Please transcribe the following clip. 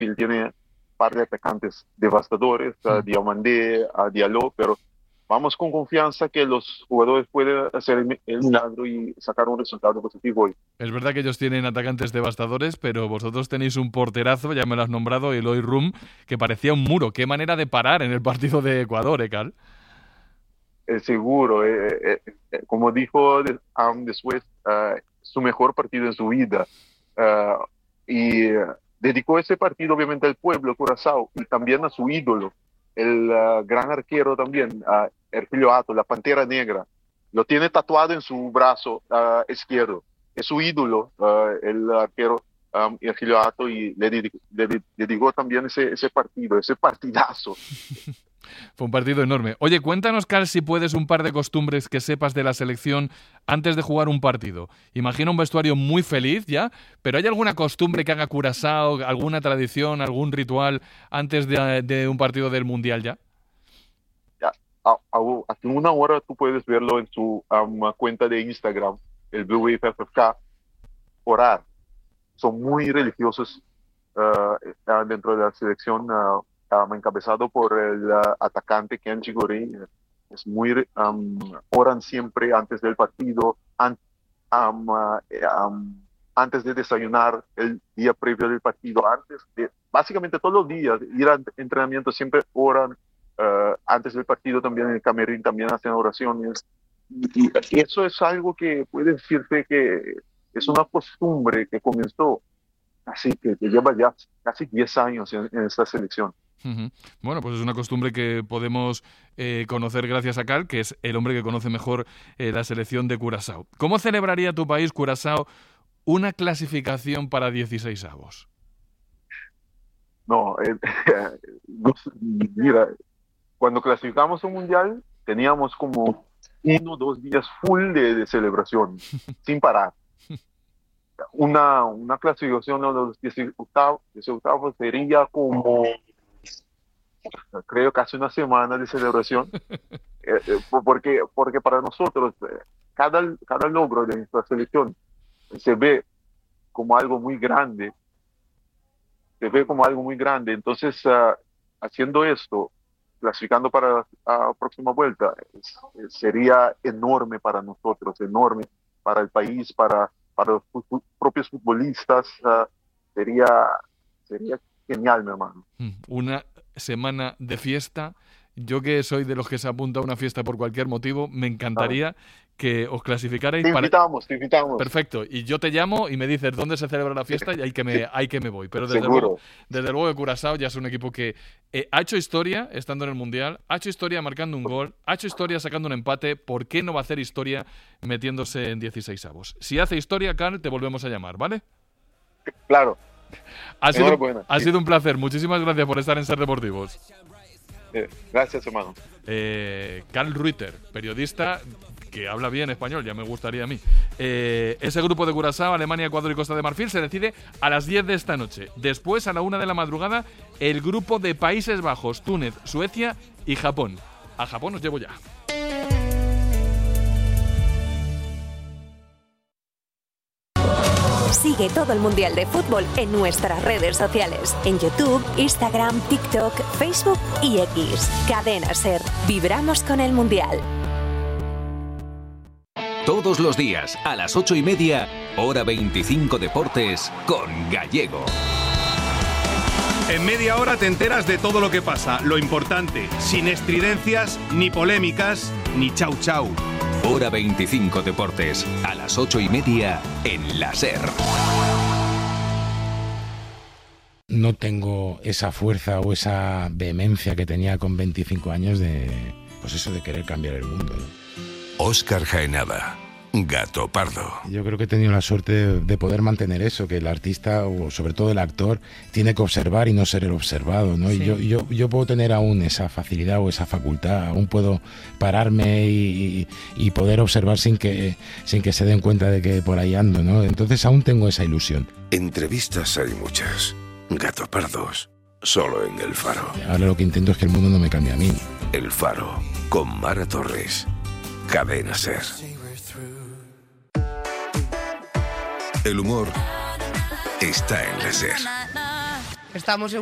Brasil tiene un par de atacantes devastadores, a Diomandé, a Diallo, pero vamos con confianza que los jugadores pueden hacer el milagro y sacar un resultado positivo hoy. Es verdad que ellos tienen atacantes devastadores, pero vosotros tenéis un porterazo, ya me lo has nombrado, Eloy Rum, que parecía un muro. Qué manera de parar en el partido de Ecuador, Carl. Seguro, como dijo después, su mejor partido en su vida. Y dedicó ese partido obviamente al pueblo Curazao y también a su ídolo, el gran arquero también, Herculio Hato, la Pantera Negra. Lo tiene tatuado en su brazo izquierdo. Es su ídolo, el arquero Herculio Hato, y le dedicó también ese partido, ese partidazo. Fue un partido enorme. Oye, cuéntanos, Carl, si puedes, un par de costumbres que sepas de la selección antes de jugar un partido. Imagino un vestuario muy feliz ya, pero ¿hay alguna costumbre que haga Curazao, alguna tradición, algún ritual antes de un partido del Mundial ya? Ya, hace una hora tú puedes verlo en su cuenta de Instagram, el Blue Wave FFK, orar. Son muy religiosos dentro de la selección, encabezado por el atacante Ken Chigori. Es muy oran siempre antes del partido, antes de desayunar, el día previo del partido, básicamente todos los días ir al entrenamiento siempre oran. Antes del partido también en el camerín también hacen oraciones, y eso es algo que puede decirte que es una costumbre que comenzó, así que lleva ya casi 10 años en esta selección. Uh-huh. Bueno, pues es una costumbre que podemos conocer gracias a Carl, que es el hombre que conoce mejor la selección de Curazao. ¿Cómo celebraría tu país, Curazao, una clasificación para 16avos? No, mira, cuando clasificamos un mundial teníamos como 1 o 2 días full de celebración, sin parar. Una clasificación a los 18avos sería como, creo, casi una semana de celebración, porque para nosotros cada logro de nuestra selección se ve como algo muy grande, entonces haciendo esto, clasificando para la próxima vuelta, sería enorme para nosotros, enorme para el país, para los propios futbolistas, sería genial, mi hermano. Una semana de fiesta. Yo, que soy de los que se apunta a una fiesta por cualquier motivo, me encantaría que os clasificarais. Te invitamos. Perfecto. Y yo te llamo y me dices dónde se celebra la fiesta y ahí que me voy. Pero desde luego que Curazao ya es un equipo que ha hecho historia estando en el Mundial, ha hecho historia marcando un gol, ha hecho historia sacando un empate. ¿Por qué no va a hacer historia metiéndose en 16avos? Si hace historia, Carl, te volvemos a llamar, ¿vale? Claro. Ha sido un placer. Muchísimas gracias por estar en Ser Deportivos. Gracias, hermano. Carl Reuter, periodista que habla bien español, ya me gustaría a mí. Ese grupo de Curazao, Alemania, Ecuador y Costa de Marfil se decide a las 10 de esta noche. Después, a la 1 de la madrugada, el grupo de Países Bajos, Túnez, Suecia y Japón. A Japón os llevo ya. Sigue todo el Mundial de Fútbol en nuestras redes sociales. En YouTube, Instagram, TikTok, Facebook y X. Cadena Ser. Vibramos con el Mundial. Todos los días, a las 8:30, Hora 25 Deportes, con Gallego. En media hora te enteras de todo lo que pasa, lo importante, sin estridencias, ni polémicas, ni chau chau. Hora 25 Deportes, a las 8:30 en la Ser. No tengo esa fuerza o esa vehemencia que tenía con 25 años de querer cambiar el mundo, ¿no? Óscar Jaenada, Gato Pardo. Yo creo que he tenido la suerte de poder mantener eso, que el artista, o sobre todo el actor, tiene que observar y no ser el observado, ¿no? Sí. Y yo puedo tener aún esa facilidad o esa facultad, aún puedo pararme y poder observar sin que se den cuenta de que por ahí ando, ¿no? Entonces aún tengo esa ilusión. Entrevistas hay muchas, Gato Pardos, solo en El Faro. Ahora lo que intento es que el mundo no me cambie a mí. El Faro, con Mara Torres. Cadena Ser. El humor está en la Ser. Estamos